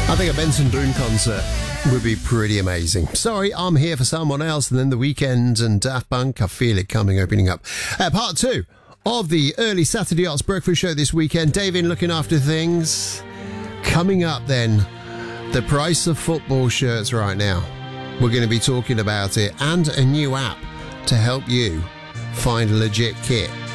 I think a Benson Boone concert would be pretty amazing. Sorry, I'm here for someone else, and then The Weeknd and Daft Punk. I feel it coming, opening up. Part 2 of the early Saturday Arts Breakfast Show this weekend. David looking after things. Coming up then, the price of football shirts right now. We're going to be talking about it, and a new app to help you find a legit kit